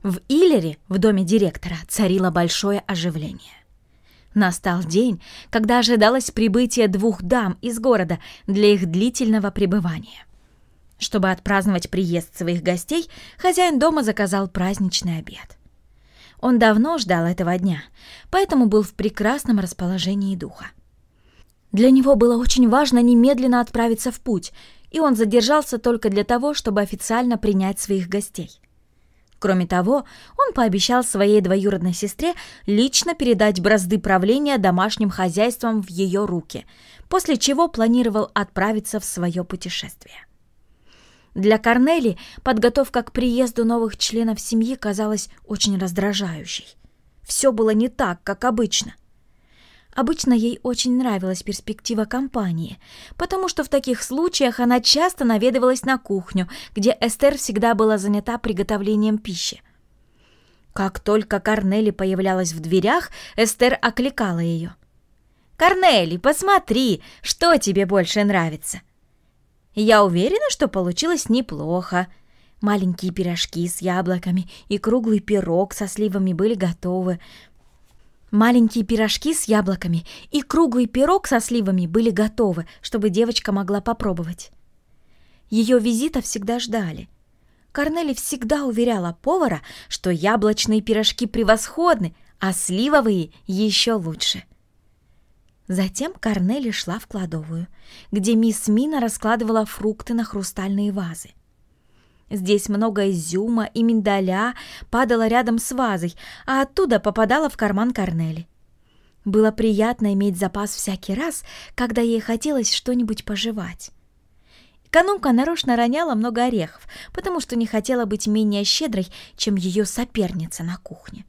В Иллере, в доме директора, царило большое оживление. Настал день, когда ожидалось прибытие 2 дам из города для их длительного пребывания. Чтобы отпраздновать приезд своих гостей, хозяин дома заказал праздничный обед. Он давно ждал этого дня, поэтому был в прекрасном расположении духа. Для него было очень важно немедленно отправиться в путь, и он задержался только для того, чтобы официально принять своих гостей. Кроме того, он пообещал своей двоюродной сестре лично передать бразды правления домашним хозяйством в ее руки, после чего планировал отправиться в свое путешествие. Для Корнели подготовка к приезду новых членов семьи казалась очень раздражающей. Все было не так, как обычно. Обычно ей очень нравилась перспектива компании, потому что в таких случаях она часто наведывалась на кухню, где Эстер всегда была занята приготовлением пищи. Как только Корнели появлялась в дверях, Эстер окликала ее. «Корнели, посмотри, что тебе больше нравится?» «Я уверена, что получилось неплохо. Маленькие пирожки с яблоками и круглый пирог со сливами были готовы. Маленькие пирожки с яблоками и круглый пирог со сливами были готовы, чтобы девочка могла попробовать». Ее визита всегда ждали. Корнели всегда уверяла повара, что яблочные пирожки превосходны, а сливовые еще лучше. Затем Корнели шла в кладовую, где мисс Мина раскладывала фрукты на хрустальные вазы. Здесь много изюма и миндаля падало рядом с вазой, а оттуда попадало в карман Корнели. Было приятно иметь запас всякий раз, когда ей хотелось что-нибудь пожевать. Экономка нарочно роняла много орехов, потому что не хотела быть менее щедрой, чем ее соперница на кухне.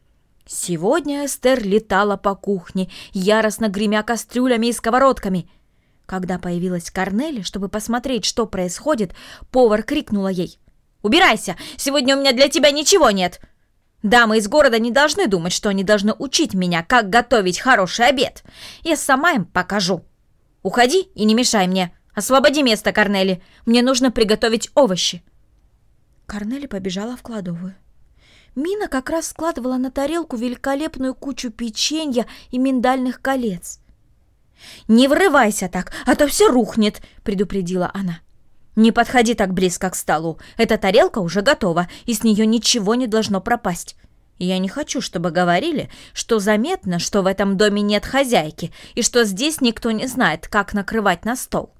Сегодня Эстер летала по кухне, яростно гремя кастрюлями и сковородками. Когда появилась Корнели, чтобы посмотреть, что происходит, повар крикнула ей: «Убирайся! Сегодня у меня для тебя ничего нет! Дамы из города не должны думать, что они должны учить меня, как готовить хороший обед. Я сама им покажу. Уходи и не мешай мне. Освободи место, Корнели. Мне нужно приготовить овощи». Корнели побежала в кладовую. Мина как раз складывала на тарелку великолепную кучу печенья и миндальных колец. «Не врывайся так, а то все рухнет», — предупредила она. «Не подходи так близко к столу. Эта тарелка уже готова, и с нее ничего не должно пропасть. Я не хочу, чтобы говорили, что заметно, что в этом доме нет хозяйки, и что здесь никто не знает, как накрывать на стол».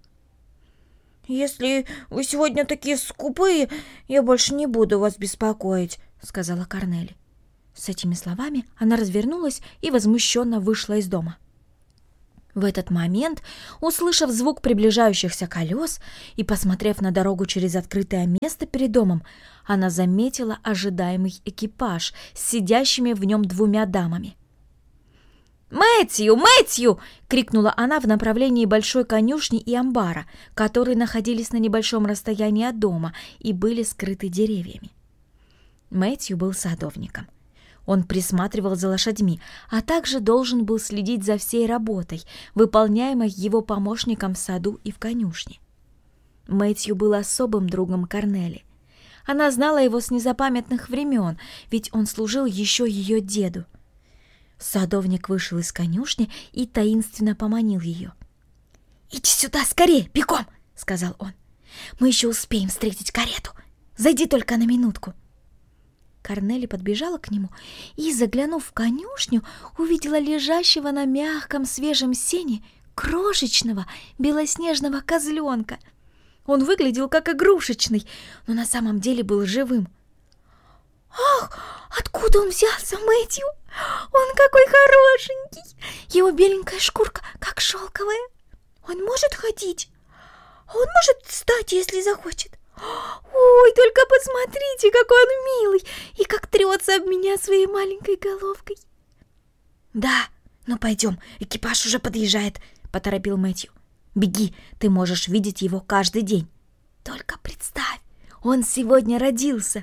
«Если вы сегодня такие скупые, я больше не буду вас беспокоить», — сказала Корнели. С этими словами она развернулась и возмущенно вышла из дома. В этот момент, услышав звук приближающихся колес и посмотрев на дорогу через открытое место перед домом, она заметила ожидаемый экипаж с сидящими в нем 2 дамами. «Мэтью! Мэтью!» — крикнула она в направлении большой конюшни и амбара, которые находились на небольшом расстоянии от дома и были скрыты деревьями. Мэтью был садовником. Он присматривал за лошадьми, а также должен был следить за всей работой, выполняемой его помощником в саду и в конюшне. Мэтью был особым другом Корнели. Она знала его с незапамятных времен, ведь он служил еще ее деду. Садовник вышел из конюшни и таинственно поманил ее. «Иди сюда скорее, бегом!» — сказал он. «Мы еще успеем встретить карету. Зайди только на минутку». Корнели подбежала к нему и, заглянув в конюшню, увидела лежащего на мягком свежем сене крошечного белоснежного козленка. Он выглядел как игрушечный, но на самом деле был живым. «Ах, откуда он взялся, Мэтью? Он какой хорошенький! Его беленькая шкурка, как шелковая. Он может ходить? Он может встать, если захочет. Ой, только посмотрите, какой он милый и как трется об меня своей маленькой головкой». «Да, ну пойдем, экипаж уже подъезжает», — поторопил Мэтью. «Беги, ты можешь видеть его каждый день. Только представь, он сегодня родился».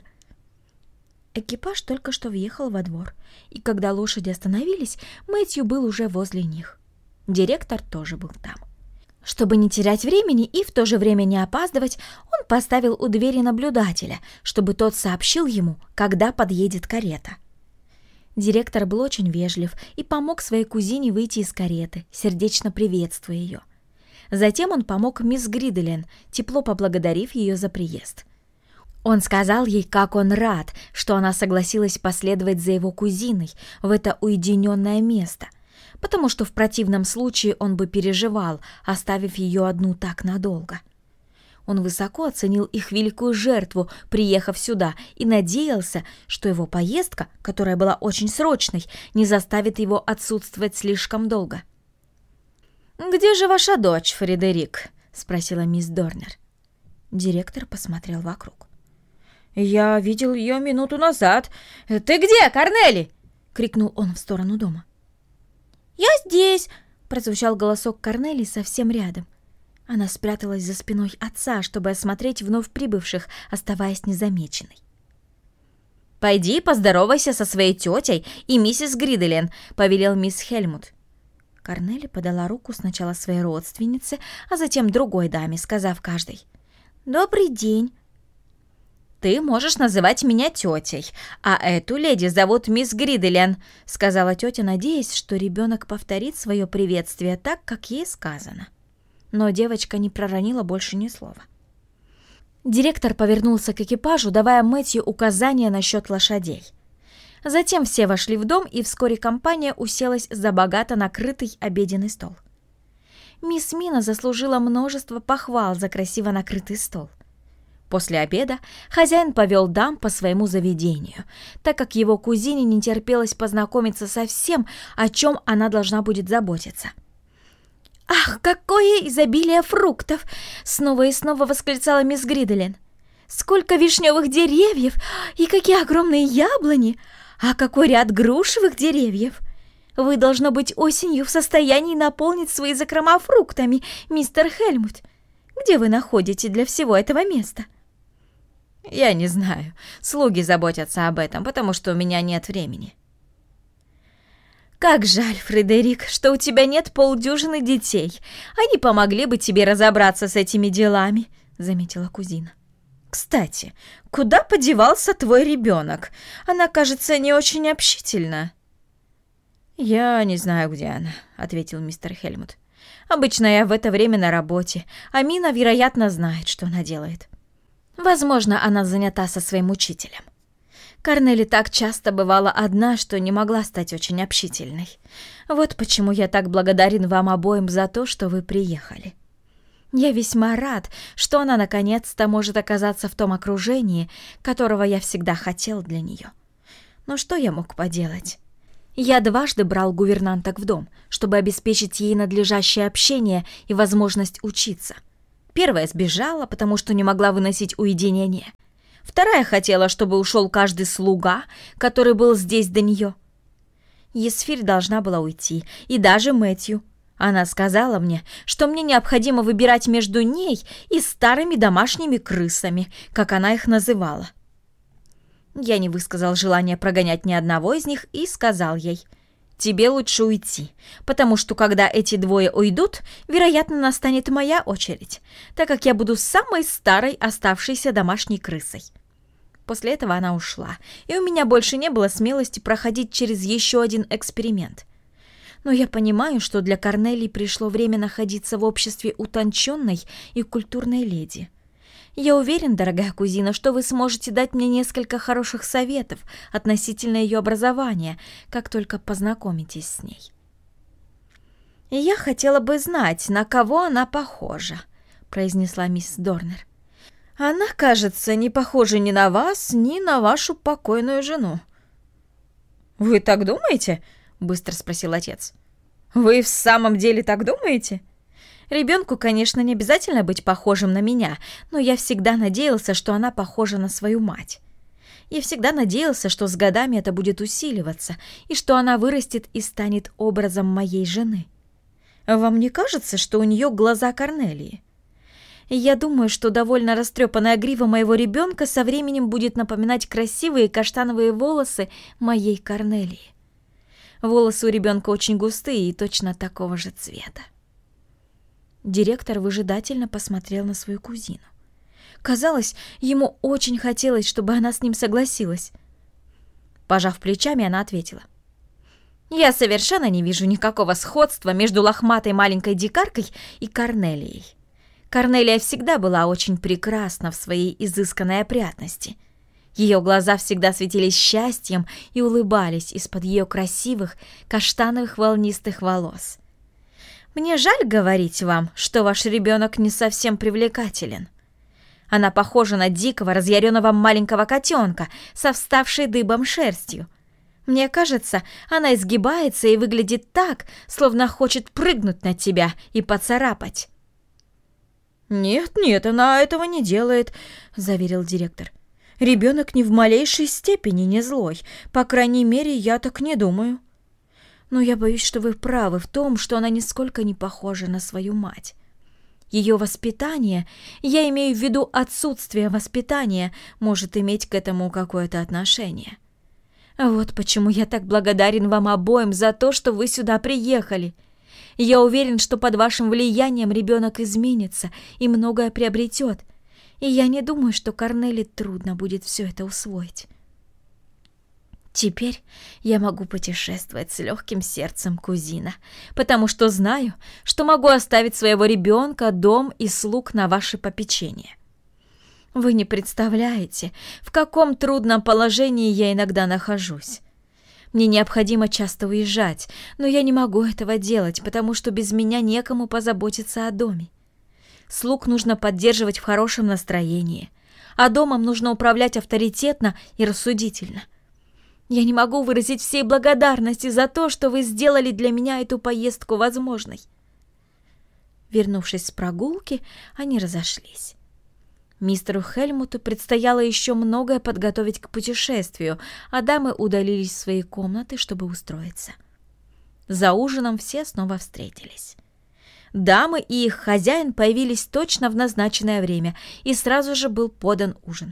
Экипаж только что въехал во двор, и когда лошади остановились, Мэтью был уже возле них. Директор тоже был там. Чтобы не терять времени и в то же время не опаздывать, он поставил у двери наблюдателя, чтобы тот сообщил ему, когда подъедет карета. Директор был очень вежлив и помог своей кузине выйти из кареты, сердечно приветствуя ее. Затем он помог мисс Гриделен, тепло поблагодарив ее за приезд. Он сказал ей, как он рад, что она согласилась последовать за его кузиной в это уединенное место, потому что в противном случае он бы переживал, оставив ее одну так надолго. Он высоко оценил их великую жертву, приехав сюда, и надеялся, что его поездка, которая была очень срочной, не заставит его отсутствовать слишком долго. «Где же ваша дочь, Фредерик?» — спросила мисс Дорнер. Директор посмотрел вокруг. «Я видел ее минуту назад. Ты где, Корнели?» — крикнул он в сторону дома. «Я здесь!» — прозвучал голосок Корнелии совсем рядом. Она спряталась за спиной отца, чтобы осмотреть вновь прибывших, оставаясь незамеченной. «Пойди поздоровайся со своей тетей и миссис Гриделен», — повелел мисс Хельмут. Корнели подала руку сначала своей родственнице, а затем другой даме, сказав каждой: «Добрый день». «Ты можешь называть меня тетей, а эту леди зовут мисс Гриделен», — сказала тетя, надеясь, что ребенок повторит свое приветствие так, как ей сказано. Но девочка не проронила больше ни слова. Директор повернулся к экипажу, давая Мэтью указания насчет лошадей. Затем все вошли в дом, и вскоре компания уселась за богато накрытый обеденный стол. Мисс Мина заслужила множество похвал за красиво накрытый стол. После обеда хозяин повел дам по своему заведению, так как его кузине не терпелось познакомиться со всем, о чем она должна будет заботиться. «Ах, какое изобилие фруктов!» — снова и снова восклицала мисс Гриделен. «Сколько вишневых деревьев! И какие огромные яблони! А какой ряд грушевых деревьев! Вы, должно быть, осенью в состоянии наполнить свои закрома фруктами, мистер Хельмут. Где вы находите для всего этого места?» «Я не знаю. Слуги заботятся об этом, потому что у меня нет времени». «Как жаль, Фредерик, что у тебя нет полдюжины детей. Они помогли бы тебе разобраться с этими делами», — заметила кузина. «Кстати, куда подевался твой ребенок? Она, кажется, не очень общительна». «Я не знаю, где она», — ответил мистер Хельмут. «Обычно я в это время на работе, а Мина, вероятно, знает, что она делает. Возможно, она занята со своим учителем. Корнели так часто бывала одна, что не могла стать очень общительной. Вот почему я так благодарен вам обоим за то, что вы приехали. Я весьма рад, что она наконец-то может оказаться в том окружении, которого я всегда хотел для нее. Но что я мог поделать? Я дважды брал гувернанток в дом, чтобы обеспечить ей надлежащее общение и возможность учиться. Первая сбежала, потому что не могла выносить уединение. Вторая хотела, чтобы ушел каждый слуга, который был здесь до нее. Есфирь должна была уйти, и даже Мэтью. Она сказала мне, что мне необходимо выбирать между ней и старыми домашними крысами, как она их называла. Я не высказал желания прогонять ни одного из них и сказал ей: «Тебе лучше уйти, потому что когда эти двое уйдут, вероятно, настанет моя очередь, так как я буду самой старой оставшейся домашней крысой». После этого она ушла, и у меня больше не было смелости проходить через еще один эксперимент. Но я понимаю, что для Корнелии пришло время находиться в обществе утонченной и культурной леди. Я уверен, дорогая кузина, что вы сможете дать мне несколько хороших советов относительно ее образования, как только познакомитесь с ней. «И я хотела бы знать, на кого она похожа», — произнесла мисс Дорнер. «Она, кажется, не похожа ни на вас, ни на вашу покойную жену». «Вы так думаете?» — быстро спросил отец. «Вы в самом деле так думаете?» Ребенку, конечно, не обязательно быть похожим на меня, но я всегда надеялся, что она похожа на свою мать. Я всегда надеялся, что с годами это будет усиливаться, и что она вырастет и станет образом моей жены. Вам не кажется, что у нее глаза Корнелии? Я думаю, что довольно растрепанная грива моего ребенка со временем будет напоминать красивые каштановые волосы моей Корнелии. Волосы у ребенка очень густые и точно такого же цвета. Директор выжидательно посмотрел на свою кузину. Казалось, ему очень хотелось, чтобы она с ним согласилась. Пожав плечами, она ответила: «Я совершенно не вижу никакого сходства между лохматой маленькой дикаркой и Корнелией. Корнелия всегда была очень прекрасна в своей изысканной опрятности. Ее глаза всегда светились счастьем и улыбались из-под ее красивых каштановых волнистых волос. Мне жаль говорить вам, что ваш ребенок не совсем привлекателен. Она похожа на дикого, разъяренного маленького котенка со вставшей дыбом шерстью. Мне кажется, она изгибается и выглядит так, словно хочет прыгнуть на тебя и поцарапать». «Нет, она этого не делает», — заверил директор. «Ребенок ни в малейшей степени не злой. По крайней мере, я так не думаю. Но я боюсь, что вы правы в том, что она нисколько не похожа на свою мать. Ее воспитание, я имею в виду отсутствие воспитания, может иметь к этому какое-то отношение. Вот почему я так благодарен вам обоим за то, что вы сюда приехали. Я уверен, что под вашим влиянием ребенок изменится и многое приобретет, и я не думаю, что Корнели трудно будет все это усвоить. Теперь я могу путешествовать с легким сердцем, кузина, потому что знаю, что могу оставить своего ребенка, дом и слуг на ваше попечение. Вы не представляете, в каком трудном положении я иногда нахожусь. Мне необходимо часто уезжать, но я не могу этого делать, потому что без меня некому позаботиться о доме. Слуг нужно поддерживать в хорошем настроении, а домом нужно управлять авторитетно и рассудительно. Я не могу выразить всей благодарности за то, что вы сделали для меня эту поездку возможной». Вернувшись с прогулки, они разошлись. Мистеру Хельмуту предстояло еще многое подготовить к путешествию, а дамы удалились в свои комнаты, чтобы устроиться. За ужином все снова встретились. Дамы и их хозяин появились точно в назначенное время, и сразу же был подан ужин.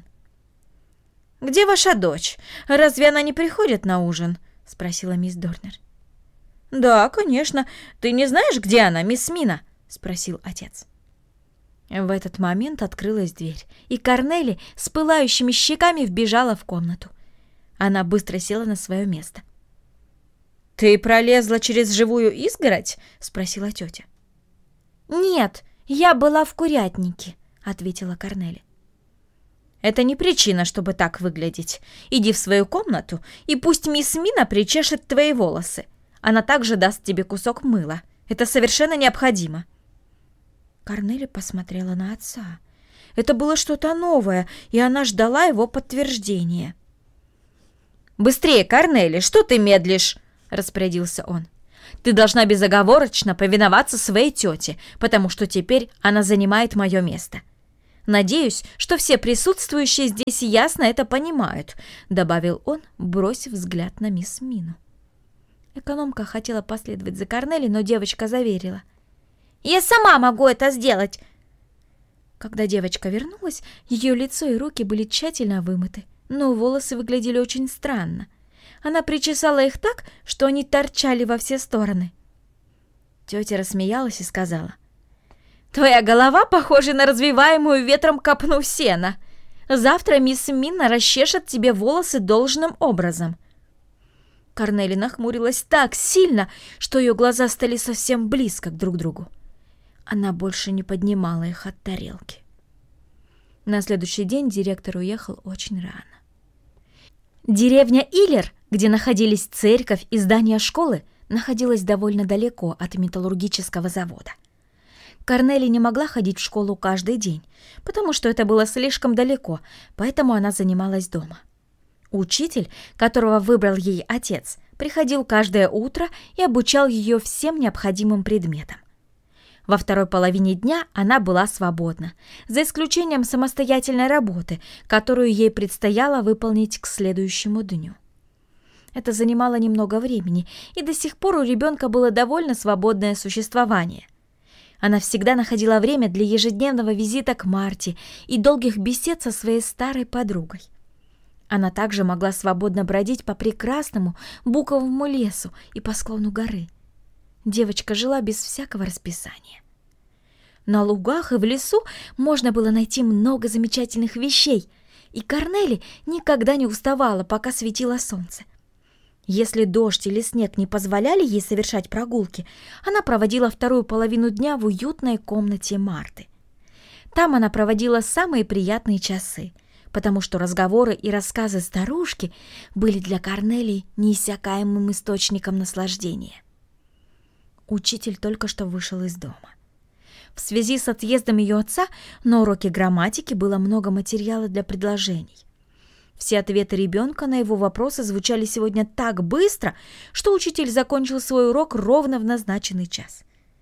«Где ваша дочь? Разве она не приходит на ужин?» — спросила мисс Дорнер. «Да, конечно. Ты не знаешь, где она, мисс Мина?» — спросил отец. В этот момент открылась дверь, и Корнели с пылающими щеками вбежала в комнату. Она быстро села на свое место. «Ты пролезла через живую изгородь?» — спросила тетя. «Нет, я была в курятнике», — ответила Корнели. «Это не причина, чтобы так выглядеть. Иди в свою комнату, и пусть мисс Мина причешет твои волосы. Она также даст тебе кусок мыла. Это совершенно необходимо». Корнели посмотрела на отца. Это было что-то новое, и она ждала его подтверждения. «Быстрее, Корнели, что ты медлишь?» — распорядился он. «Ты должна безоговорочно повиноваться своей тете, потому что теперь она занимает мое место. Надеюсь, что все присутствующие здесь ясно это понимают», — добавил он, бросив взгляд на мисс Мину. Экономка хотела последовать за Корнели, но девочка заверила: «Я сама могу это сделать». Когда девочка вернулась, ее лицо и руки были тщательно вымыты, но волосы выглядели очень странно. Она причесала их так, что они торчали во все стороны. Тетя рассмеялась и сказала: «Твоя голова похожа на развиваемую ветром копну сена. Завтра мисс Мина расчешет тебе волосы должным образом». Корнели нахмурилась так сильно, что ее глаза стали совсем близко друг к другу. Она больше не поднимала их от тарелки. На следующий день директор уехал очень рано. Деревня Илер, где находились церковь и здание школы, находилась довольно далеко от металлургического завода. Корнели не могла ходить в школу каждый день, потому что это было слишком далеко, поэтому она занималась дома. Учитель, которого выбрал ей отец, приходил каждое утро и обучал ее всем необходимым предметам. Во второй половине дня она была свободна, за исключением самостоятельной работы, которую ей предстояло выполнить к следующему дню. Это занимало немного времени, и до сих пор у ребенка было довольно свободное существование. Она всегда находила время для ежедневного визита к Марте и долгих бесед со своей старой подругой. Она также могла свободно бродить по прекрасному буковому лесу и по склону горы. Девочка жила без всякого расписания. На лугах и в лесу можно было найти много замечательных вещей, и Корнели никогда не уставала, пока светило солнце. Если дождь или снег не позволяли ей совершать прогулки, она проводила вторую половину дня в уютной комнате Марты. Там она проводила самые приятные часы, потому что разговоры и рассказы старушки были для Корнелии неиссякаемым источником наслаждения. Учитель только что вышел из дома. В связи с отъездом ее отца на уроке грамматики было много материала для предложений. Все ответы ребенка на его вопросы звучали сегодня так быстро, что учитель закончил свой урок ровно в назначенный час.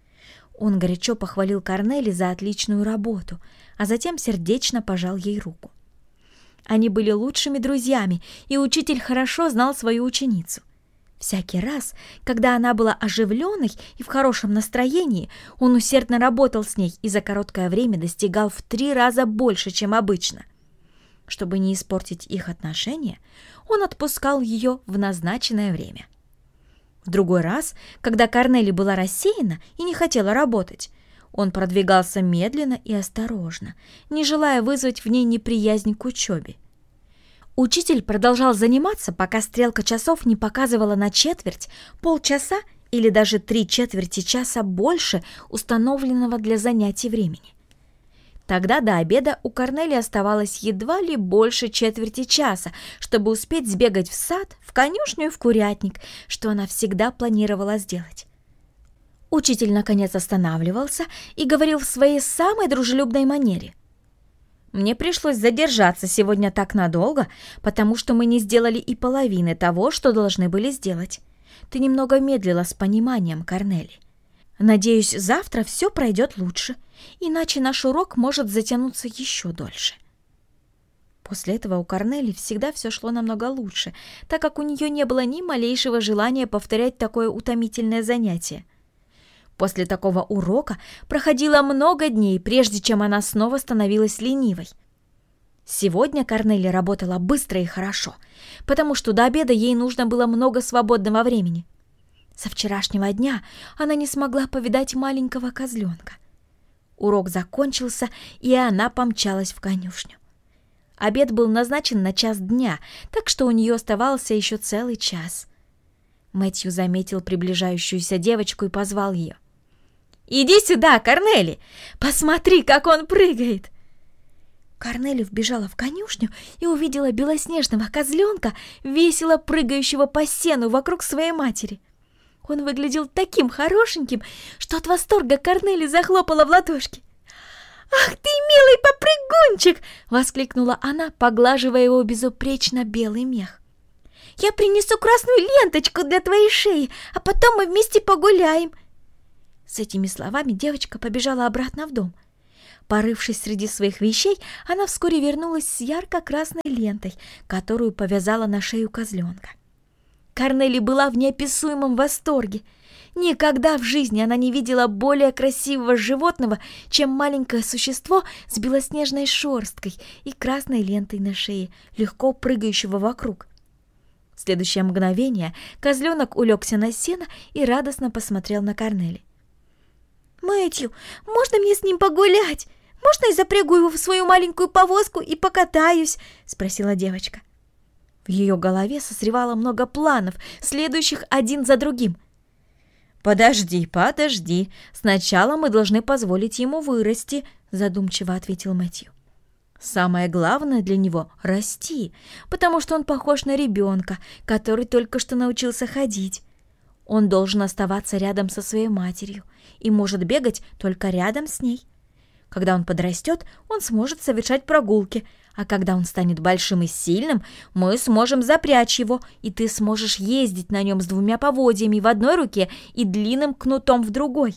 Он горячо похвалил Корнели за отличную работу, а затем сердечно пожал ей руку. Они были лучшими друзьями, и учитель хорошо знал свою ученицу. Всякий раз, когда она была оживленной и в хорошем настроении, он усердно работал с ней и за короткое время достигал в 3 раза больше, чем обычно. Чтобы не испортить их отношения, он отпускал ее в назначенное время. В другой раз, когда Корнели была рассеяна и не хотела работать, он продвигался медленно и осторожно, не желая вызвать в ней неприязнь к учебе. Учитель продолжал заниматься, пока стрелка часов не показывала на четверть, полчаса или даже 3/4 часа больше установленного для занятий времени. Тогда до обеда у Корнели оставалось едва ли больше четверти часа, чтобы успеть сбегать в сад, в конюшню и в курятник, что она всегда планировала сделать. Учитель наконец останавливался и говорил в своей самой дружелюбной манере: «Мне пришлось задержаться сегодня так надолго, потому что мы не сделали и половины того, что должны были сделать. Ты немного медлила с пониманием, Корнели. Надеюсь, завтра все пройдет лучше, иначе наш урок может затянуться еще дольше». После этого у Корнели всегда все шло намного лучше, так как у нее не было ни малейшего желания повторять такое утомительное занятие. После такого урока проходило много дней, прежде чем она снова становилась ленивой. Сегодня Корнели работала быстро и хорошо, потому что до обеда ей нужно было много свободного времени. Со вчерашнего дня она не смогла повидать маленького козленка. Урок закончился, и она помчалась в конюшню. Обед был назначен на 1 дня, так что у нее оставался еще целый час. Мэтью заметил приближающуюся девочку и позвал ее. «Иди сюда, Корнели! Посмотри, как он прыгает!» Корнели вбежала в конюшню и увидела белоснежного козленка, весело прыгающего по сену вокруг своей матери. Он выглядел таким хорошеньким, что от восторга Корнели захлопала в ладошки. «Ах ты, милый попрыгунчик!» — воскликнула она, поглаживая его безупречно белый мех. «Я принесу красную ленточку для твоей шеи, а потом мы вместе погуляем!» С этими словами девочка побежала обратно в дом. Порывшись среди своих вещей, она вскоре вернулась с ярко-красной лентой, которую повязала на шею козленка. Корнели была в неописуемом восторге. Никогда в жизни она не видела более красивого животного, чем маленькое существо с белоснежной шерсткой и красной лентой на шее, легко прыгающего вокруг. В следующее мгновение козленок улегся на сено и радостно посмотрел на Корнели. «Мэтью, можно мне с ним погулять? Можно я запрягу его в свою маленькую повозку и покатаюсь?» — спросила девочка. В ее голове созревало много планов, следующих один за другим. «Подожди, сначала мы должны позволить ему вырасти», — задумчиво ответил Мэтью. «Самое главное для него — расти, потому что он похож на ребенка, который только что научился ходить. Он должен оставаться рядом со своей матерью и может бегать только рядом с ней. Когда он подрастет, он сможет совершать прогулки, а когда он станет большим и сильным, мы сможем запрячь его, и ты сможешь ездить на нем с 2 поводьями в одной руке и длинным кнутом в другой».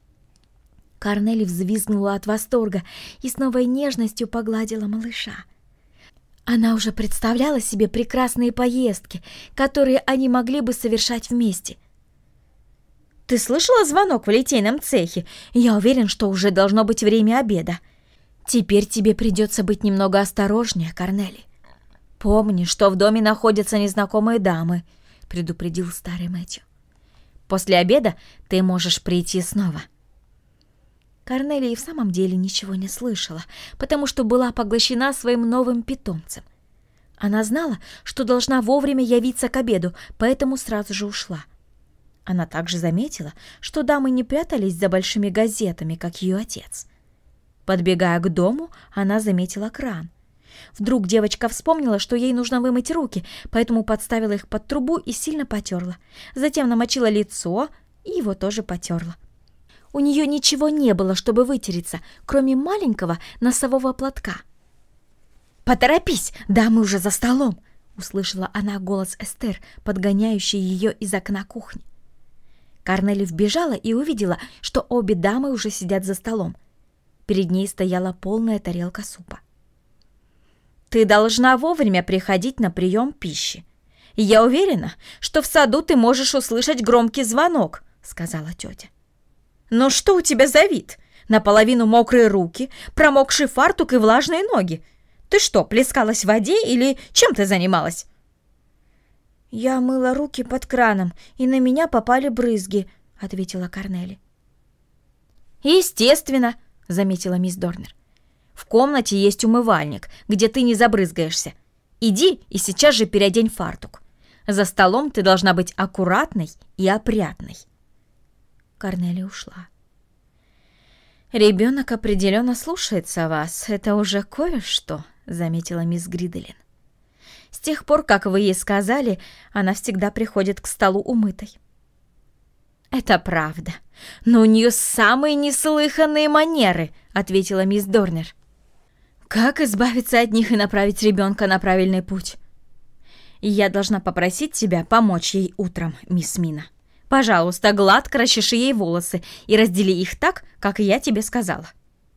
Корнели взвизгнула от восторга и с новой нежностью погладила малыша. Она уже представляла себе прекрасные поездки, которые они могли бы совершать вместе. «Ты слышала звонок в литейном цехе? Я уверен, что уже должно быть время обеда. Теперь тебе придется быть немного осторожнее, Корнели. Помни, что в доме находятся незнакомые дамы», — предупредил старый Мэтью. «После обеда ты можешь прийти снова». Корнелия и в самом деле ничего не слышала, потому что была поглощена своим новым питомцем. Она знала, что должна вовремя явиться к обеду, поэтому сразу же ушла. Она также заметила, что дамы не прятались за большими газетами, как ее отец. Подбегая к дому, она заметила кран. Вдруг девочка вспомнила, что ей нужно вымыть руки, поэтому подставила их под трубу и сильно потерла. Затем намочила лицо и его тоже потерла. У нее ничего не было, чтобы вытереться, кроме маленького носового платка. «Поторопись, дамы уже за столом!» — услышала она голос Эстер, подгоняющий ее из окна кухни. Корнели вбежала и увидела, что обе дамы уже сидят за столом. Перед ней стояла полная тарелка супа. «Ты должна вовремя приходить на прием пищи. И я уверена, что в саду ты можешь услышать громкий звонок», — сказала тетя. «Но что у тебя за вид? Наполовину мокрые руки, промокший фартук и влажные ноги. Ты что, плескалась в воде или чем ты занималась?» «Я мыла руки под краном, и на меня попали брызги», — ответила Корнели. «Естественно», — заметила мисс Дорнер. «В комнате есть умывальник, где ты не забрызгаешься. Иди и сейчас же переодень фартук. За столом ты должна быть аккуратной и опрятной». Корнели ушла. «Ребенок определенно слушается вас. Это уже кое-что», — заметила мисс Гриделин. «С тех пор, как вы ей сказали, она всегда приходит к столу умытой». «Это правда, но у нее самые неслыханные манеры», — ответила мисс Дорнер. «Как избавиться от них и направить ребенка на правильный путь?» «Я должна попросить тебя помочь ей утром, мисс Мина. Пожалуйста, гладко расчеши ей волосы и раздели их так, как я тебе сказала».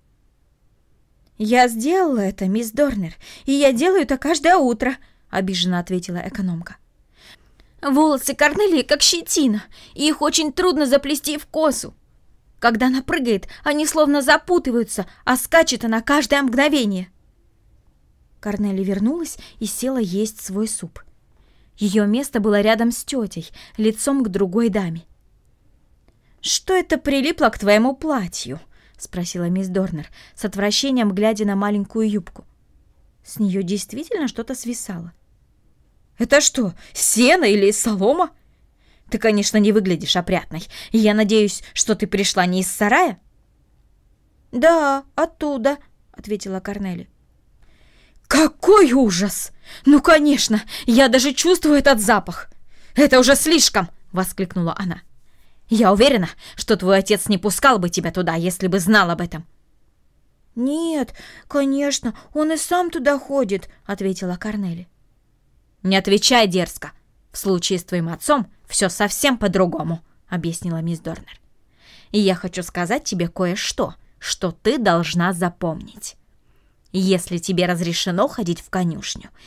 «Я сделала это, мисс Дорнер, и я делаю это каждое утро», — обиженно ответила экономка. «Волосы Корнелии как щетина, и их очень трудно заплести в косу. Когда она прыгает, они словно запутываются, а скачет она каждое мгновение». Корнели вернулась и села есть свой суп. Ее место было рядом с тетей, лицом к другой даме. «Что это прилипло к твоему платью?» — спросила мисс Дорнер, с отвращением глядя на маленькую юбку. С нее действительно что-то свисало. «Это что, сено или солома? Ты, конечно, не выглядишь опрятной. Я надеюсь, что ты пришла не из сарая?» «Да, оттуда», — ответила Корнели. «Какой ужас! Ну, конечно, я даже чувствую этот запах. Это уже слишком!» — воскликнула она. «Я уверена, что твой отец не пускал бы тебя туда, если бы знал об этом». «Нет, конечно, он и сам туда ходит», — ответила Корнели. «Не отвечай дерзко. В случае с твоим отцом все совсем по-другому», — объяснила мисс Дорнер. «И я хочу сказать тебе кое-что, что ты должна запомнить. Если тебе разрешено ходить в конюшню,